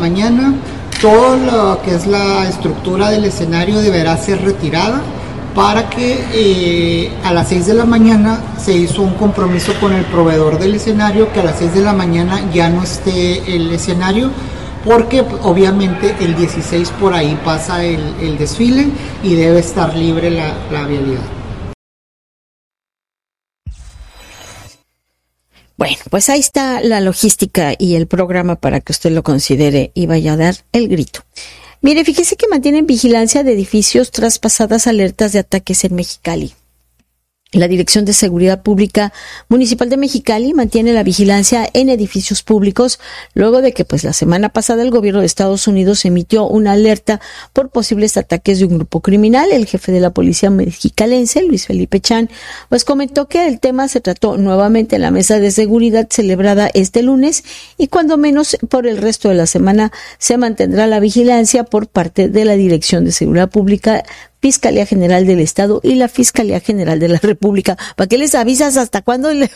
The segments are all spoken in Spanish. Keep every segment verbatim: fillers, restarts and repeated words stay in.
mañana, todo lo que es la estructura del escenario deberá ser retirada para que eh, a las seis de la mañana se hizo un compromiso con el proveedor del escenario que a las seis de la mañana ya no esté el escenario, porque obviamente el dieciséis por ahí pasa el, el desfile y debe estar libre la, la vialidad. Bueno, pues ahí está la logística y el programa para que usted lo considere y vaya a dar el grito. Mire, fíjese que mantienen vigilancia de edificios tras pasadas alertas de ataques en Mexicali. La Dirección de Seguridad Pública Municipal de Mexicali mantiene la vigilancia en edificios públicos luego de que pues la semana pasada el gobierno de Estados Unidos emitió una alerta por posibles ataques de un grupo criminal. El jefe de la policía mexicalense, Luis Felipe Chan, pues comentó que el tema se trató nuevamente en la mesa de seguridad celebrada este lunes y cuando menos por el resto de la semana se mantendrá la vigilancia por parte de la Dirección de Seguridad Pública, Fiscalía General del Estado y la Fiscalía General de la República. ¿Para qué les avisas hasta cuándo? Le...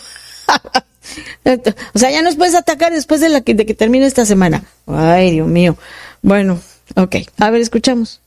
o sea, ya nos puedes atacar después de, la que, de que termine esta semana. Ay, Dios mío. Bueno, ok. A ver, escuchamos.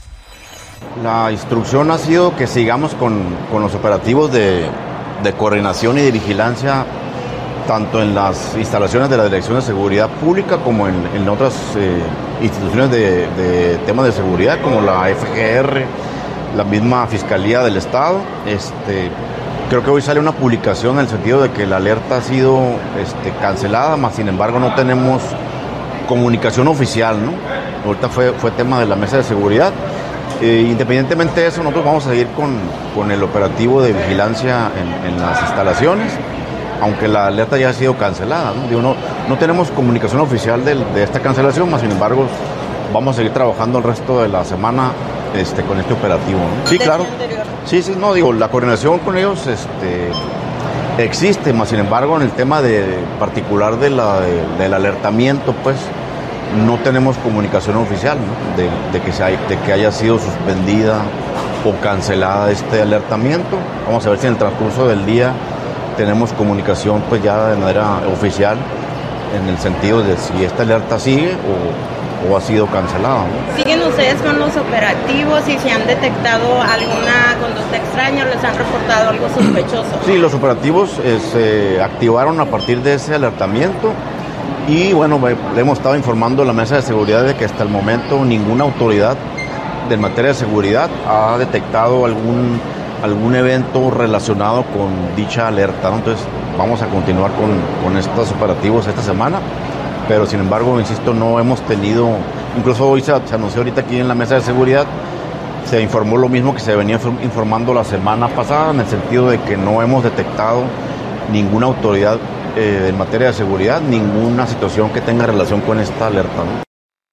La instrucción ha sido que sigamos con, con los operativos de, de coordinación y de vigilancia tanto en las instalaciones de la Dirección de Seguridad Pública como en, en otras eh, instituciones de, de temas de seguridad como la F G R, la misma Fiscalía del Estado. Este, creo que hoy sale una publicación en el sentido de que la alerta ha sido este, cancelada, mas sin embargo no tenemos comunicación oficial, ¿no? Ahorita fue, fue tema de la mesa de seguridad. Eh, independientemente de eso, nosotros vamos a seguir con, con el operativo de vigilancia en, en las instalaciones, aunque la alerta ya ha sido cancelada, ¿no? Digo, no, no tenemos comunicación oficial de, de esta cancelación, más sin embargo vamos a seguir trabajando el resto de la semana este, con este operativo, ¿no? Sí, claro. Sí, sí, no, digo, la coordinación con ellos este, existe, más sin embargo en el tema de particular de la, de, del alertamiento, pues no tenemos comunicación oficial, ¿no? de, de, que se hay, de que haya sido suspendida o cancelada este alertamiento. Vamos a ver si en el transcurso del día tenemos comunicación pues ya de manera oficial en el sentido de si esta alerta sigue o, o ha sido cancelada, ¿no? ¿Siguen ustedes con los operativos y si han detectado alguna conducta extraña o les han reportado algo sospechoso? Sí, los operativos eh, se activaron a partir de ese alertamiento y bueno, le hemos estado informando a la mesa de seguridad de que hasta el momento ninguna autoridad de materia de seguridad ha detectado algún algún evento relacionado con dicha alerta, ¿no? Entonces vamos a continuar con, con estos operativos esta semana, pero sin embargo, insisto, no hemos tenido, incluso hoy se, se anunció ahorita aquí en la mesa de seguridad, se informó lo mismo que se venía informando la semana pasada, en el sentido de que no hemos detectado ninguna autoridad eh, en materia de seguridad, ninguna situación que tenga relación con esta alerta, ¿no?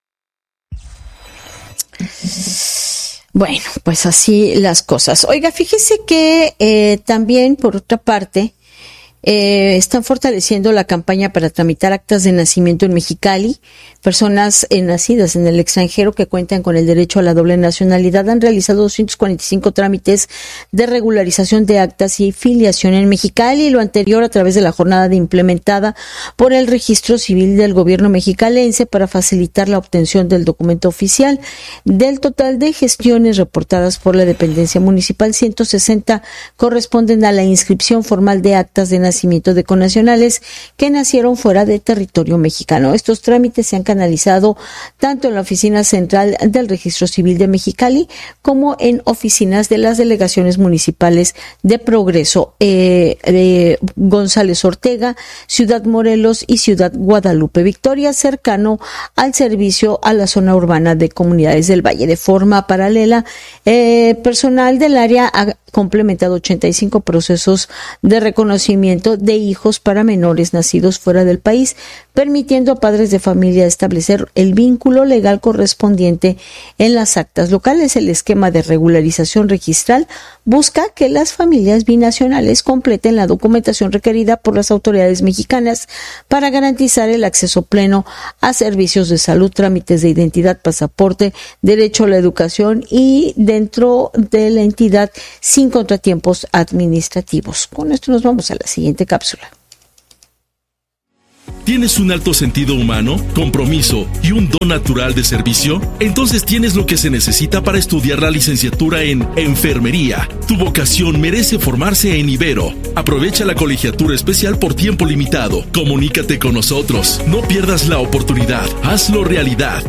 Bueno, pues así las cosas. Oiga, fíjese que eh, también, por otra parte, eh, están fortaleciendo la campaña para tramitar actas de nacimiento en Mexicali. Personas eh, nacidas en el extranjero que cuentan con el derecho a la doble nacionalidad han realizado doscientos cuarenta y cinco trámites de regularización de actas y filiación en Mexicali, y lo anterior a través de la jornada de implementada por el Registro Civil del Gobierno mexicalense para facilitar la obtención del documento oficial. Del total de gestiones reportadas por la dependencia municipal, ciento sesenta corresponden a la inscripción formal de actas de nacimiento de connacionales que nacieron fuera de territorio mexicano. Estos trámites se han canalizado tanto en la oficina central del Registro Civil de Mexicali como en oficinas de las delegaciones municipales de Progreso, eh, de González Ortega, Ciudad Morelos y Ciudad Guadalupe Victoria, cercano al servicio a la zona urbana de Comunidades del Valle. De forma paralela, eh, personal del área ha complementado ochenta y cinco procesos de reconocimiento de hijos para menores nacidos fuera del país, permitiendo a padres de familia establecer el vínculo legal correspondiente en las actas locales. El esquema de regularización registral busca que las familias binacionales completen la documentación requerida por las autoridades mexicanas para garantizar el acceso pleno a servicios de salud, trámites de identidad, pasaporte, derecho a la educación y dentro de la entidad sin contratiempos administrativos. Con esto nos vamos a la siguiente cápsula. ¿Tienes un alto sentido humano, compromiso y un don natural de servicio? Entonces tienes lo que se necesita para estudiar la licenciatura en Enfermería. Tu vocación merece formarse en Ibero. Aprovecha la colegiatura especial por tiempo limitado. Comunícate con nosotros. No pierdas la oportunidad. Hazlo realidad.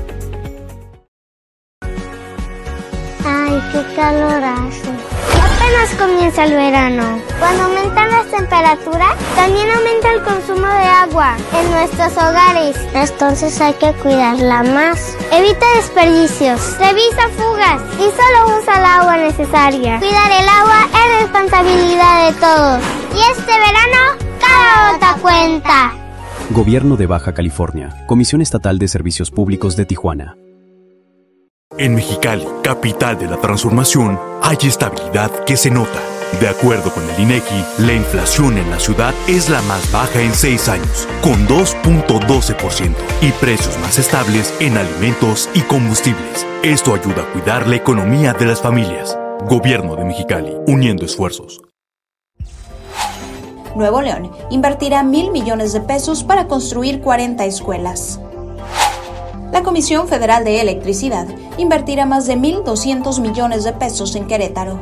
Ay, qué calor hace. Apenas comienza el verano. Cuando aumentan las temperaturas, también aumenta el consumo de agua en nuestros hogares. Entonces hay que cuidarla más. Evita desperdicios, revisa fugas y solo usa el agua necesaria. Cuidar el agua es responsabilidad de todos. Y este verano, cada gota cuenta. Gobierno de Baja California, Comisión Estatal de Servicios Públicos de Tijuana. En Mexicali, capital de la transformación, hay estabilidad que se nota. De acuerdo con el INEGI, la inflación en la ciudad es la más baja en seis años, con dos punto doce por ciento, y precios más estables en alimentos y combustibles. Esto ayuda a cuidar la economía de las familias. Gobierno de Mexicali, uniendo esfuerzos. Nuevo León invertirá mil millones de pesos para construir cuarenta escuelas. La Comisión Federal de Electricidad invertirá más de mil doscientos millones de pesos en Querétaro.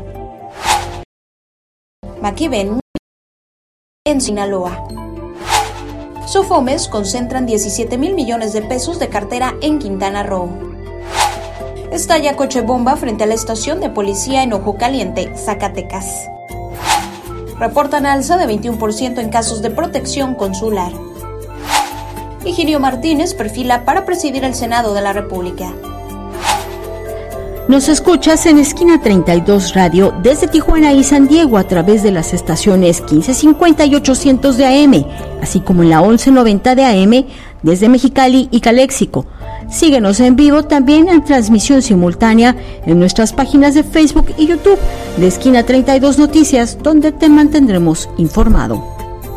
McKibbin en Sinaloa. Sofomes concentran diecisiete mil millones de pesos de cartera en Quintana Roo. Estalla coche bomba frente a la estación de policía en Ojo Caliente, Zacatecas. Reportan alza de veintiuno por ciento en casos de protección consular. Higinio Martínez perfila para presidir el Senado de la República. Nos escuchas en Esquina treinta y dos Radio desde Tijuana y San Diego a través de las estaciones quince cincuenta y ochocientos de A M, así como en la once noventa de A M desde Mexicali y Caléxico. Síguenos en vivo también en transmisión simultánea en nuestras páginas de Facebook y YouTube de Esquina treinta y dos Noticias, donde te mantendremos informado.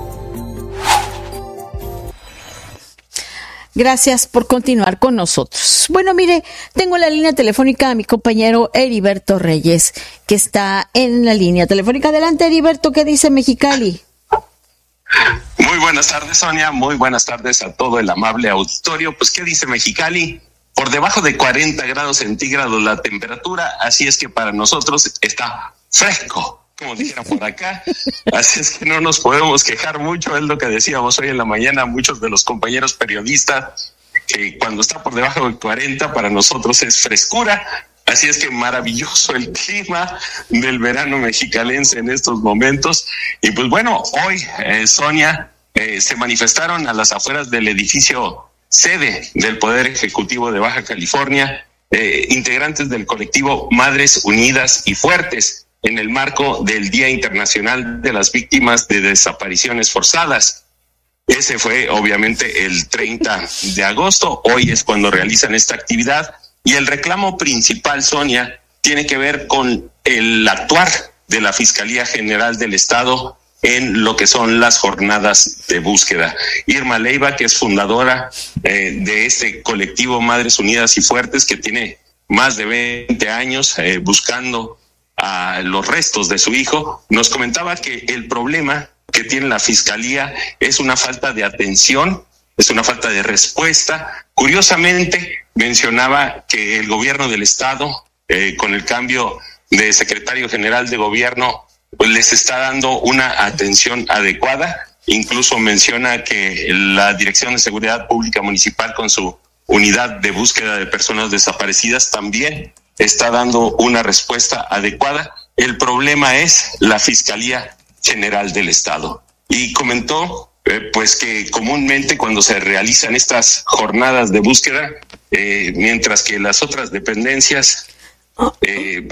Gracias por continuar con nosotros. Bueno, mire, tengo en la línea telefónica a mi compañero Heriberto Reyes, que está en la línea telefónica. Adelante, Heriberto, ¿qué dice Mexicali? Muy buenas tardes, Sonia. Muy buenas tardes a todo el amable auditorio. Pues, ¿qué dice Mexicali? Por debajo de cuarenta grados centígrados la temperatura, así es que para nosotros está fresco, como dijeron por acá. Así es que no nos podemos quejar mucho, es lo que decíamos hoy en la mañana muchos de los compañeros periodistas, que cuando está por debajo de cuarenta para nosotros es frescura. Así es que maravilloso el clima del verano mexicalense en estos momentos. Y pues bueno, hoy, eh, Sonia, eh, se manifestaron a las afueras del edificio sede del Poder Ejecutivo de Baja California, eh, integrantes del colectivo Madres Unidas y Fuertes, en el marco del Día Internacional de las Víctimas de Desapariciones Forzadas. Ese fue obviamente el treinta de agosto, hoy es cuando realizan esta actividad, y el reclamo principal, Sonia, tiene que ver con el actuar de la Fiscalía General del Estado en lo que son las jornadas de búsqueda. Irma Leiva, que es fundadora eh, de este colectivo Madres Unidas y Fuertes, que tiene más de veinte años eh, buscando a los restos de su hijo, nos comentaba que el problema que tiene la Fiscalía es una falta de atención, es una falta de respuesta. Curiosamente, mencionaba que el gobierno del Estado, eh, con el cambio de secretario general de gobierno, pues les está dando una atención adecuada. Incluso menciona que la Dirección de Seguridad Pública Municipal, con su unidad de búsqueda de personas desaparecidas, también está dando una respuesta adecuada. El problema es la Fiscalía General del Estado. Y comentó eh, pues que comúnmente cuando se realizan estas jornadas de búsqueda, eh, mientras que las otras dependencias eh,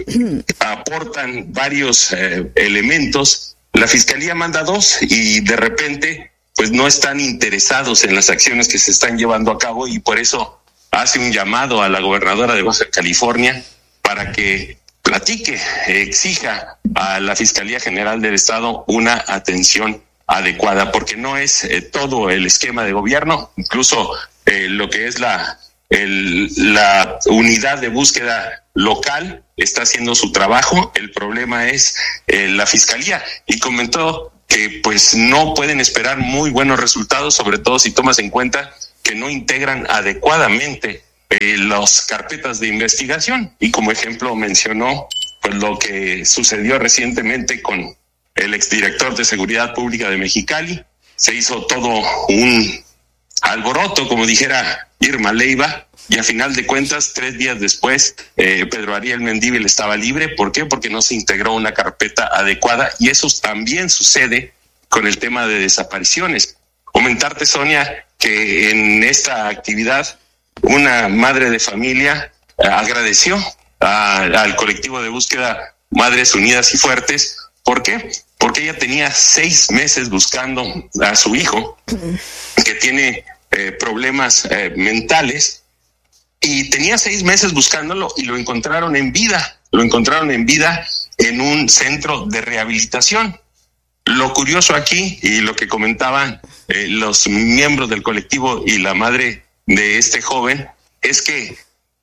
aportan varios eh, elementos, la Fiscalía manda dos y de repente pues no están interesados en las acciones que se están llevando a cabo, y por eso hace un llamado a la gobernadora de Baja California para que platique, exija a la Fiscalía General del Estado una atención adecuada, porque no es eh, todo el esquema de gobierno, incluso eh, lo que es la, el, la unidad de búsqueda local está haciendo su trabajo, el problema es eh, la Fiscalía. Y comentó que pues no pueden esperar muy buenos resultados, sobre todo si tomas en cuenta que no integran adecuadamente eh, las carpetas de investigación. Y como ejemplo mencionó pues lo que sucedió recientemente con el exdirector de Seguridad Pública de Mexicali. Se hizo todo un alboroto, como dijera Irma Leiva, y a final de cuentas, tres días después, eh, Pedro Ariel Mendívil estaba libre. ¿Por qué? Porque no se integró una carpeta adecuada, y eso también sucede con el tema de desapariciones. Comentarte, Sonia, que en esta actividad una madre de familia eh, agradeció a, al colectivo de búsqueda Madres Unidas y Fuertes. ¿Por qué? Porque ella tenía seis meses buscando a su hijo, que tiene eh, problemas eh, mentales, y tenía seis meses buscándolo y lo encontraron en vida, lo encontraron en vida en un centro de rehabilitación. Lo curioso aquí, y lo que comentaban eh, los miembros del colectivo y la madre de este joven, es que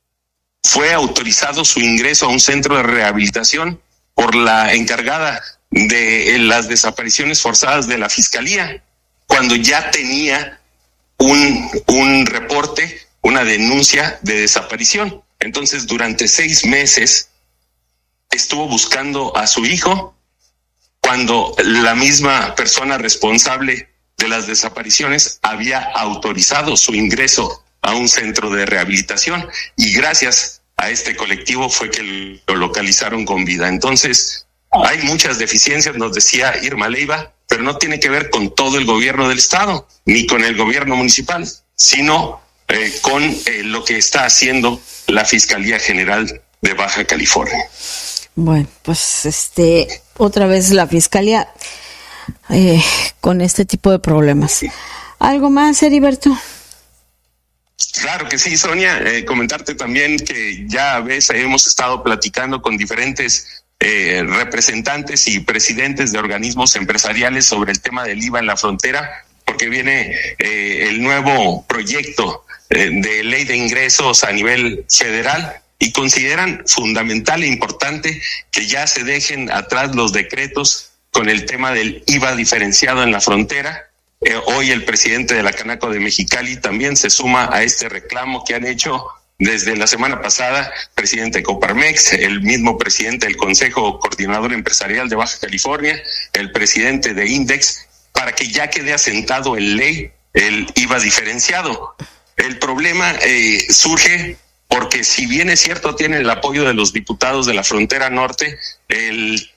fue autorizado su ingreso a un centro de rehabilitación por la encargada de las desapariciones forzadas de la Fiscalía, cuando ya tenía un, un reporte, una denuncia de desaparición. Entonces, durante seis meses estuvo buscando a su hijo, cuando la misma persona responsable de las desapariciones había autorizado su ingreso a un centro de rehabilitación, y gracias a este colectivo fue que lo localizaron con vida. Entonces, hay muchas deficiencias, nos decía Irma Leiva, pero no tiene que ver con todo el gobierno del estado, ni con el gobierno municipal, sino eh, con eh, lo que está haciendo la Fiscalía General de Baja California. Bueno, pues este, otra vez la Fiscalía eh, con este tipo de problemas. ¿Algo más, Heriberto? Claro que sí, Sonia. Eh, comentarte también que ya a veces hemos estado platicando con diferentes eh, representantes y presidentes de organismos empresariales sobre el tema del I V A en la frontera, porque viene eh, el nuevo proyecto eh, de ley de ingresos a nivel federal, y consideran fundamental e importante que ya se dejen atrás los decretos con el tema del I V A diferenciado en la frontera. Eh, hoy el presidente de la Canaco de Mexicali también se suma a este reclamo que han hecho desde la semana pasada, presidente de Coparmex, el mismo presidente del Consejo Coordinador Empresarial de Baja California, el presidente de Index, para que ya quede asentado en ley el I V A diferenciado. El problema eh, surge porque, si bien es cierto, tiene el apoyo de los diputados de la frontera norte, el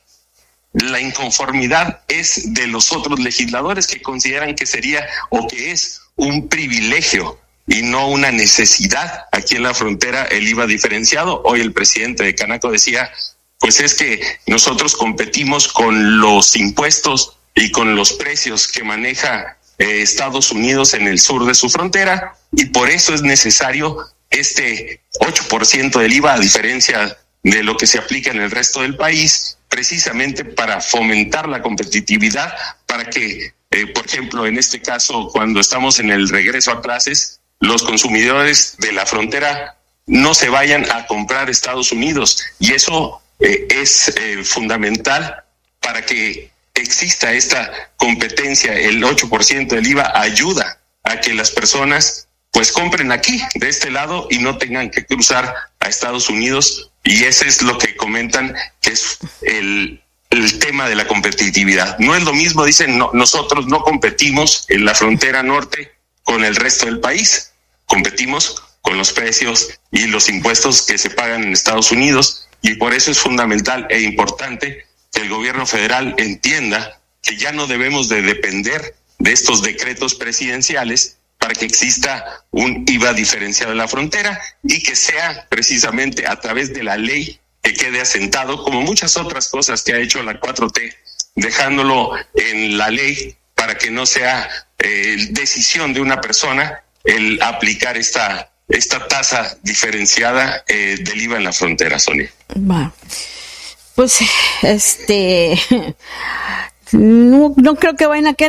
la inconformidad es de los otros legisladores, que consideran que sería o que es un privilegio y no una necesidad aquí en la frontera el I V A diferenciado. Hoy el presidente de Canaco decía, pues es que nosotros competimos con los impuestos y con los precios que maneja eh, Estados Unidos en el sur de su frontera, y por eso es necesario este ocho por ciento del I V A, a diferencia de lo que se aplica en el resto del país, precisamente para fomentar la competitividad, para que, eh, por ejemplo, en este caso, cuando estamos en el regreso a clases, los consumidores de la frontera no se vayan a comprar a Estados Unidos. Y eso eh, es eh, fundamental para que exista esta competencia. El ocho por ciento del I V A ayuda a que las personas pues compren aquí, de este lado, y no tengan que cruzar a Estados Unidos. Y ese es lo que comentan, que es el, el tema de la competitividad. No es lo mismo, dicen, no, nosotros no competimos en la frontera norte con el resto del país, competimos con los precios y los impuestos que se pagan en Estados Unidos, y por eso es fundamental e importante que el gobierno federal entienda que ya no debemos de depender de estos decretos presidenciales para que exista un I V A diferenciado en la frontera, y que sea precisamente a través de la ley que quede asentado, como muchas otras cosas que ha hecho la cuatro T, dejándolo en la ley para que no sea eh, decisión de una persona el aplicar esta, esta tasa diferenciada eh, del I V A en la frontera, Sonia. Bueno, pues este... No, no creo que vayan a querer,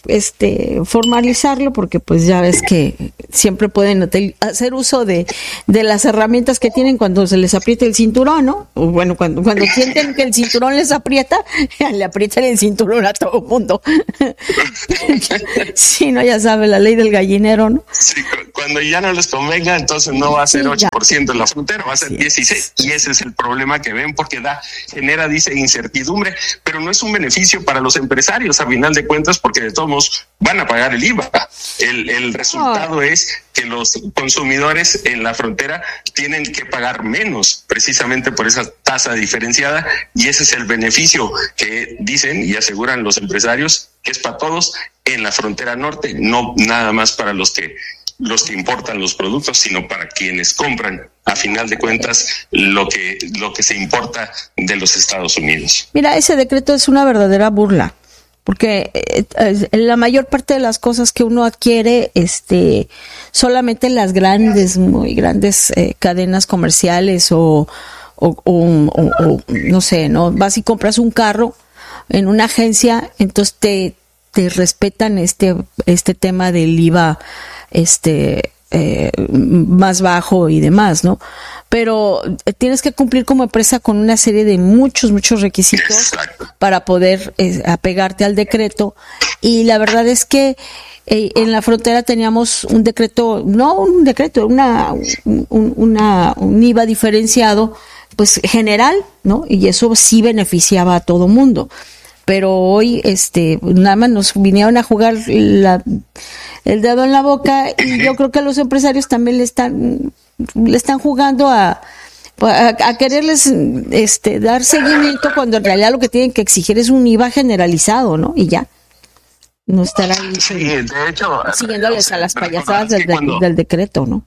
este formalizarlo, porque pues ya ves que siempre pueden hacer uso de, de las herramientas que tienen cuando se les aprieta el cinturón, ¿no? O bueno, cuando, cuando sienten que el cinturón les aprieta, le aprietan el cinturón a todo el mundo. Sí, no, ya sabe, la ley del gallinero, ¿no? Sí, cuando ya no les convenga, entonces no va a ser ocho por ciento en la frontera, va a ser dieciséis por ciento, y ese es el problema que ven, porque da, genera, dice, incertidumbre, pero no es un beneficio para los empresarios, a final de cuentas, porque de todos modos van a pagar el I V A. El, el resultado oh. es que los consumidores en la frontera tienen que pagar menos, precisamente por esa tasa diferenciada, y ese es el beneficio que dicen y aseguran los empresarios, que es para todos en la frontera norte, no nada más para los que los que importan los productos, sino para quienes compran, a final de cuentas, lo que lo que se importa de los Estados Unidos. Mira, ese decreto es una verdadera burla, porque eh, la mayor parte de las cosas que uno adquiere, este, solamente las grandes, muy grandes eh, cadenas comerciales o, o, o, o, o no sé, ¿no? Vas y compras un carro en una agencia, entonces te, te respetan este, este tema del I V A, este, eh, más bajo y demás, ¿no? Pero tienes que cumplir como empresa con una serie de muchos, muchos requisitos para poder eh, apegarte al decreto. Y la verdad es que eh, en la frontera teníamos un decreto, no un decreto, una, un, una, un I V A diferenciado, pues general, ¿no? Y eso sí beneficiaba a todo mundo. Pero hoy, este, nada más nos vinieron a jugar la, el dedo en la boca, y yo creo que los empresarios también le están, le están jugando a, a, a quererles, este, dar seguimiento, cuando en realidad lo que tienen que exigir es un I V A generalizado, ¿no? Y ya. No estarán sí, de hecho, siguiéndoles a las payasadas del, cuando... del decreto, ¿no?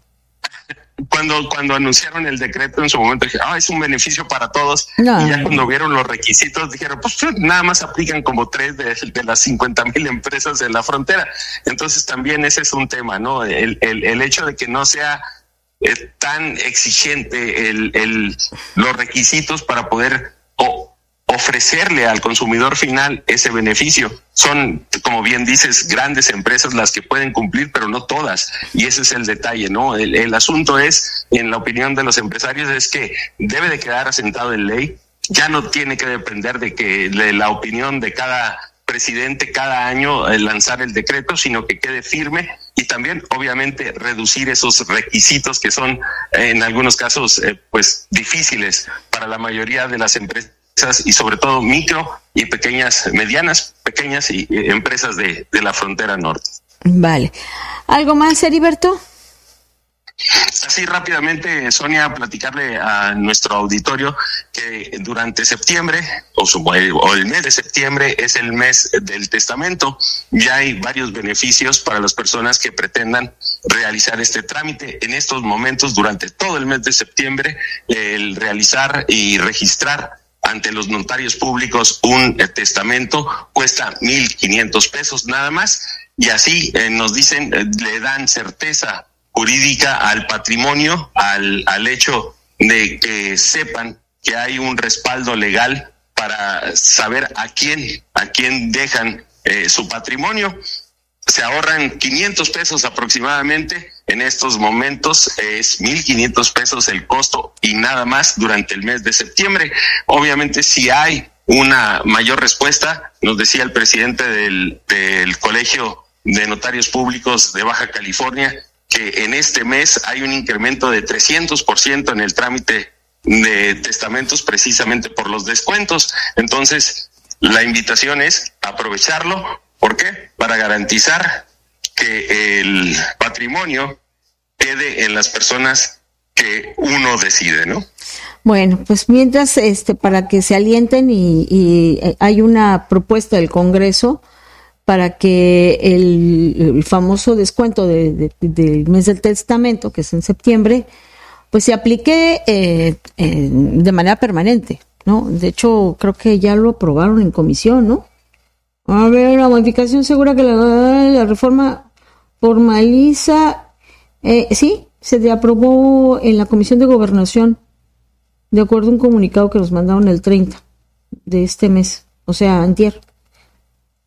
Cuando cuando anunciaron el decreto en su momento dije, ah, es un beneficio para todos. No. Y ya cuando vieron los requisitos dijeron, pues nada más aplican como tres de, de las cincuenta mil empresas de la frontera. Entonces también ese es un tema, ¿no? El, el, el hecho de que no sea eh, tan exigente el, el, los requisitos para poder o, ofrecerle al consumidor final ese beneficio. Son, como bien dices, grandes empresas las que pueden cumplir, pero no todas. Y ese es el detalle, ¿no? El, el asunto es, en la opinión de los empresarios, es que debe de quedar asentado en ley. Ya no tiene que depender de que de la opinión de cada presidente cada año eh, lanzar el decreto, sino que quede firme, y también, obviamente, reducir esos requisitos que son, eh, en algunos casos, eh, pues difíciles para la mayoría de las empresas, y sobre todo micro y pequeñas, medianas, pequeñas y eh, empresas de, de la frontera norte. Vale. ¿Algo más, Heriberto? Así rápidamente, Sonia, platicarle a nuestro auditorio que durante septiembre, o, su, o el mes de septiembre, es el mes del testamento. Ya hay varios beneficios para las personas que pretendan realizar este trámite. En estos momentos, durante todo el mes de septiembre, el realizar y registrar ante los notarios públicos un eh, testamento cuesta mil quinientos pesos nada más, y así eh, nos dicen, eh, le dan certeza jurídica al patrimonio, al, al hecho de que sepan que hay un respaldo legal para saber a quién, a quién dejan eh, su patrimonio. Se ahorran quinientos pesos aproximadamente. En estos momentos es mil quinientos pesos el costo y nada más durante el mes de septiembre. Obviamente, si hay una mayor respuesta, nos decía el presidente del, del Colegio de Notarios Públicos de Baja California, que en este mes hay un incremento de trescientos por ciento en el trámite de testamentos, precisamente por los descuentos. Entonces, la invitación es aprovecharlo. ¿Por qué? Para garantizar que el patrimonio quede en las personas que uno decide, ¿no? Bueno, pues mientras, este, para que se alienten, y, y hay una propuesta del Congreso para que el, el famoso descuento de, de, del mes del testamento, que es en septiembre, pues se aplique eh, eh, de manera permanente, ¿no? De hecho, creo que ya lo aprobaron en comisión, ¿no? A ver, la modificación segura que la, la reforma formaliza, eh, sí, se aprobó en la Comisión de Gobernación, de acuerdo a un comunicado que nos mandaron el treinta de este mes, o sea, antier.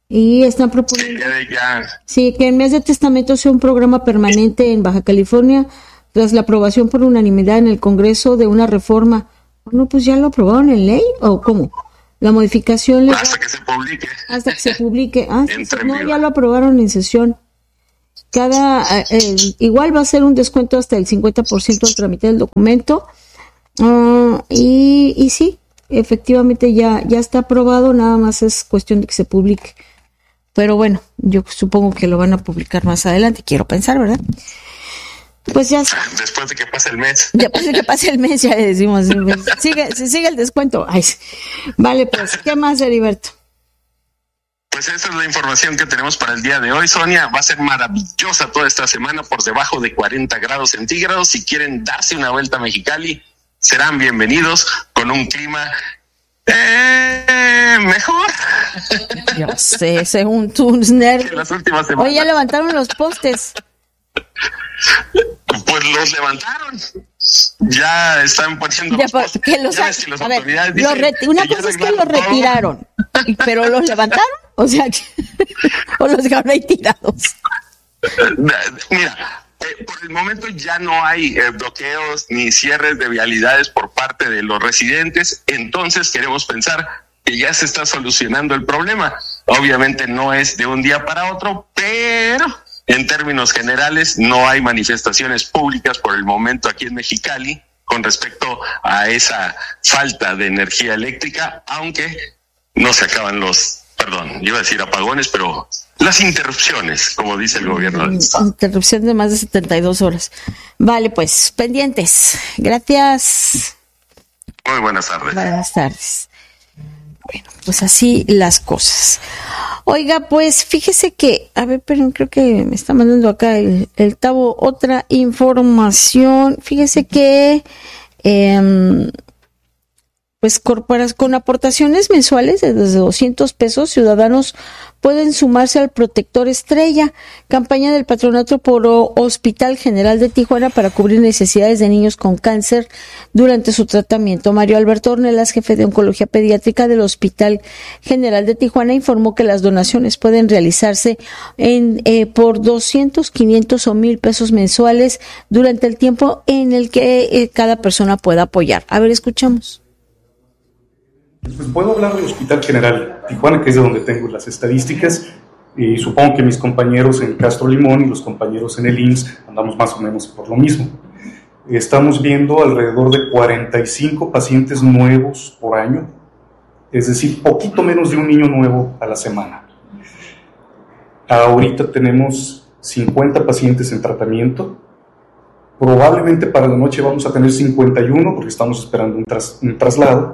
Y están proponiendo sí, ya. sí, que en mes de testamento sea un programa permanente en Baja California tras la aprobación por unanimidad en el Congreso de una reforma. Bueno, pues ya lo aprobaron en ley, ¿o cómo? La modificación legal, hasta que se publique. Hasta que se publique. Ah, sí, Entre no, viva. ya lo aprobaron en sesión. Cada eh, eh, igual va a ser un descuento hasta el cincuenta por ciento al tramitar el documento. Uh, y, y sí, efectivamente ya, ya está aprobado, nada más es cuestión de que se publique. Pero bueno, yo supongo que lo van a publicar más adelante, quiero pensar, ¿verdad? Pues ya. Después de que pase el mes. Después de que pase el mes, ya le decimos, sigue, sigue el descuento. Ay, vale, pues, ¿qué más, Heriberto? Pues esa es la información que tenemos para el día de hoy, Sonia. Va a ser maravillosa toda esta semana por debajo de cuarenta grados centígrados. Si quieren darse una vuelta a Mexicali, serán bienvenidos con un clima eh, mejor. Yo sé, según tus nervios. En las últimas semanas. Hoy ya levantaron los postes. Pues los levantaron. Ya están poniendo ya, los postes. Que los, ya ves que las a ver, autoridades los dicen reti- una que cosa es que arreglaron los todo. retiraron, pero los levantaron, o sea, o los dejaron ahí tirados. Mira, eh, por el momento ya no hay eh, bloqueos ni cierres de vialidades por parte de los residentes, entonces queremos pensar que ya se está solucionando el problema. Obviamente no es de un día para otro, pero en términos generales no hay manifestaciones públicas por el momento aquí en Mexicali con respecto a esa falta de energía eléctrica, aunque no se acaban los, perdón, iba a decir apagones, pero las interrupciones, como dice el gobierno del estado. Interrupción de más de setenta y dos horas. Vale, pues, pendientes. Gracias. Muy buenas tardes. Buenas tardes. Bueno, pues así las cosas. Oiga, pues fíjese que, a ver, pero creo que me está mandando acá el, el Tavo otra información. Fíjese que, eh, pues corporas, con aportaciones mensuales de desde doscientos pesos, ciudadanos pueden sumarse al Protector Estrella, campaña del Patronato por Hospital General de Tijuana para cubrir necesidades de niños con cáncer durante su tratamiento. Mario Alberto Ornelas, jefe de Oncología Pediátrica del Hospital General de Tijuana, informó que las donaciones pueden realizarse en eh, por doscientos, quinientos o mil pesos mensuales durante el tiempo en el que eh, cada persona pueda apoyar. A ver, escuchamos. Pues puedo hablar del Hospital General Tijuana, que es de donde tengo las estadísticas, y supongo que mis compañeros en Castro Limón y los compañeros en el I M S S andamos más o menos por lo mismo. Estamos viendo alrededor de cuarenta y cinco pacientes nuevos por año, es decir, poquito menos de un niño nuevo a la semana. Ahorita tenemos cincuenta pacientes en tratamiento. Probablemente para la noche vamos a tener cincuenta y uno porque estamos esperando un, tras, un traslado.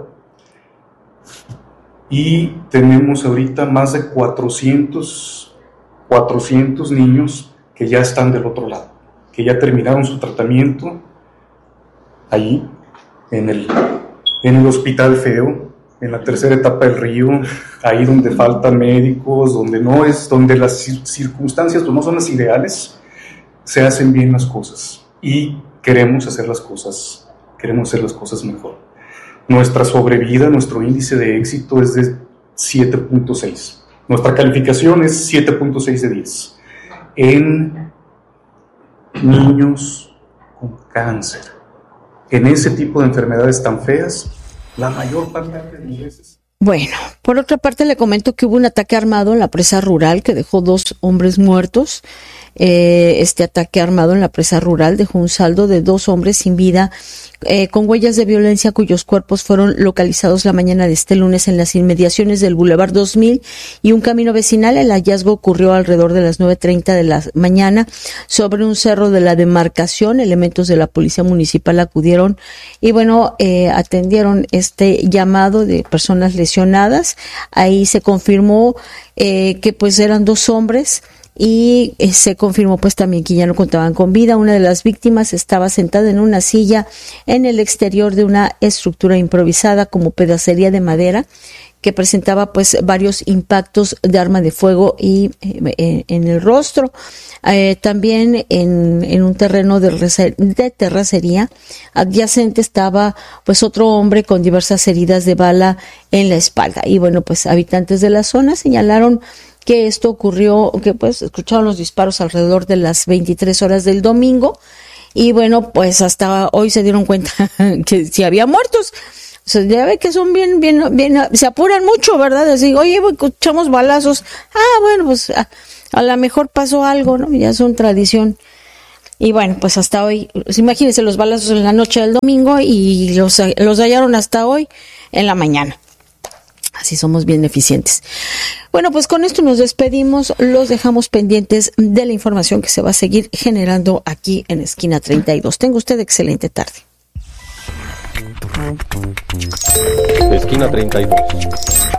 Y tenemos ahorita más de cuatrocientos, cuatrocientos niños que ya están del otro lado, que ya terminaron su tratamiento ahí, en el, en el Hospital Feo, en la tercera etapa del río, ahí donde faltan médicos, donde no es, donde las circunstancias no son las ideales, se hacen bien las cosas y queremos hacer las cosas, queremos hacer las cosas mejor. Nuestra sobrevida, nuestro índice de éxito es de siete punto seis. Nuestra calificación es siete punto seis de diez. En niños con cáncer, en ese tipo de enfermedades tan feas, la mayor parte de las veces. Bueno, por otra parte le comento que hubo un ataque armado en la presa rural que dejó dos hombres muertos. Eh, este ataque armado en la presa rural dejó un saldo de dos hombres sin vida, eh, con huellas de violencia cuyos cuerpos fueron localizados la mañana de este lunes en las inmediaciones del Boulevard dos mil y un camino vecinal. El hallazgo ocurrió alrededor de las nueve treinta de la mañana sobre un cerro de la demarcación. Elementos de la policía municipal acudieron y bueno, eh, atendieron este llamado de personas lesionadas. Ahí se confirmó eh, que pues eran dos hombres. Y eh, se confirmó pues también que ya no contaban con vida. Una de las víctimas estaba sentada en una silla en el exterior de una estructura improvisada como pedacería de madera que presentaba pues varios impactos de arma de fuego y eh, en el rostro. Eh, también en, en un terreno de, de terracería adyacente estaba pues otro hombre con diversas heridas de bala en la espalda. Y bueno, pues habitantes de la zona señalaron que esto ocurrió, que pues escucharon los disparos alrededor de las veintitrés horas del domingo, y bueno, pues hasta hoy se dieron cuenta que sí había muertos. O sea, ya ve que son bien, bien, bien, se apuran mucho, ¿verdad? Así, oye, escuchamos balazos. Ah, bueno, pues a, a lo mejor pasó algo, ¿no? Ya son tradición. Y bueno, pues hasta hoy, pues imagínense los balazos en la noche del domingo y los, los hallaron hasta hoy en la mañana. Así somos bien eficientes. Bueno, pues con esto nos despedimos, los dejamos pendientes de la información que se va a seguir generando aquí en Esquina treinta y dos. Tenga usted excelente tarde. Esquina treinta y dos.